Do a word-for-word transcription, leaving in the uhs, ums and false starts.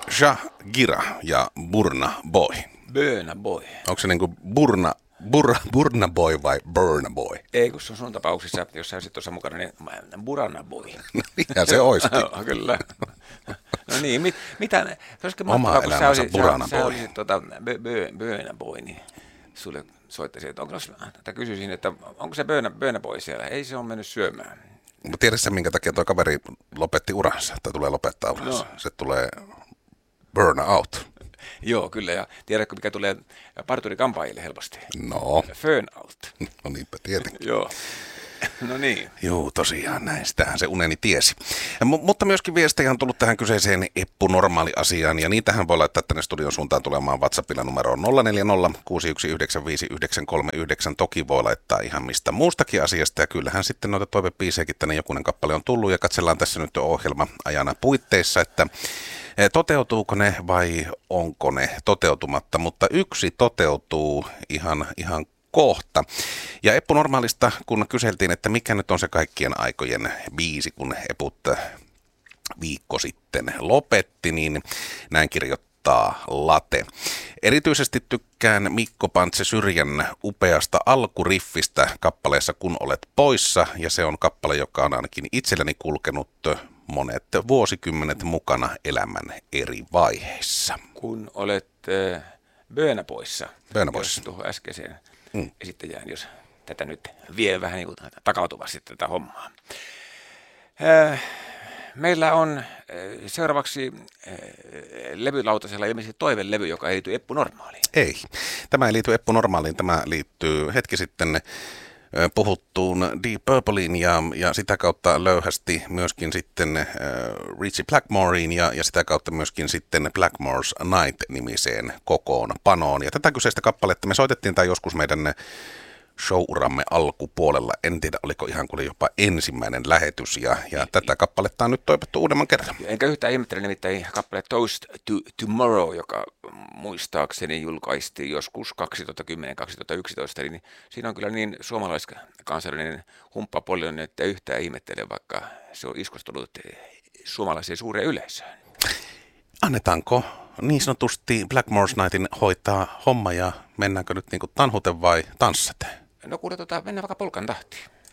Shahgira ja Burna Boy. Burna Boy. Onko se niinku Burna, Burna, Burna Boy vai Burna Boy? Ei, kun se on sun tapauksissa, jos sä olisit tuossa mukana, niin Burna Boy. Ja se olisikin. Kyllä. No niin, mit, mitä, Oma elämänsä Burna Boy. Sä olisit tuota, Burna Boy, niin sulle soittaisin, että onko, tai kysyisin, että onko se Burna, Burna Boy siellä? Ei se ole mennyt syömään. Mutta tiedät sä, minkä takia tuo kaveri lopetti uransa, tai tulee lopettaa uransa? No. Se tulee burn out. Joo, kyllä, ja tiedätkö, mikä tulee parturi-kampaajille helposti? No. Burn out. No niinpä tietenkin. Joo. No niin. Joo, tosiaan näin. Sitähän se uneni tiesi. M- mutta myöskin viestejä on tullut tähän kyseiseen Eppu-normaali-asiaan, ja niitähän voi laittaa tänne studion suuntaan tulemaan WhatsAppilla numeroon nolla neljä nolla kuusi yksi yhdeksän viisi yhdeksän kolme yhdeksän. Toki voi laittaa ihan mistä muustakin asiasta, ja kyllähän sitten noita toivebiisejäkin tänne jokunen kappale on tullut, ja katsellaan tässä nyt ohjelma-ajana puitteissa, että toteutuuko ne vai onko ne toteutumatta, mutta yksi toteutuu ihan, ihan kohta. Ja Eppu Normaalista, kun kyseltiin, että mikä nyt on se kaikkien aikojen biisi, kun Eput viikko sitten lopetti, niin näin kirjoittaa Late. Erityisesti tykkään Mikko Pantse Syrjän upeasta alkuriffistä kappaleessa Kun olet poissa, ja se on kappale, joka on ainakin itselleni kulkenut monet vuosikymmenet mukana elämän eri vaiheissa. Kun olet äh, Burna Boyssa, Burna Boyssa. Tuohon äskeiseen mm. esittäjään, jos tätä nyt vie vähän niin kuin takautuvasti tätä hommaa. Äh, meillä on äh, seuraavaksi äh, levylautasella ilmeisesti toivelevy, joka ei liity Eppu Normaaliin. Ei, tämä ei liity Eppu Normaaliin, tämä liittyy hetki sitten puhuttuun Deep Purpleen ja, ja sitä kautta löyhästi myöskin sitten äh, Ritchie Blackmoreen ja, ja sitä kautta myöskin sitten Blackmore's Night-nimiseen kokoonpanoon. Ja tätä kyseistä kappaletta me soitettiin tämä joskus meidän show-uramme alkupuolella. En tiedä, oliko ihan kuin jopa ensimmäinen lähetys, ja, ja tätä kappaletta on nyt toivottu uudemman kerran. Enkä yhtään ihmettele, nimittäin kappale Toast to Tomorrow, joka muistaakseni julkaistiin joskus kaksituhattakymmenen kaksituhattayksitoista, eli siinä on kyllä niin suomalaiskansallinen humppapoljon, että yhtään ihmettele, vaikka se on iskostunut suomalaiseen suureen yleisöön. Annetaanko niin sanotusti Blackmore's Nightin hoitaa homma, ja mennäänkö nyt niin kuin tanhuten vai tanssateen? No kuule, tota, mennään vaikka polkan tahtiin.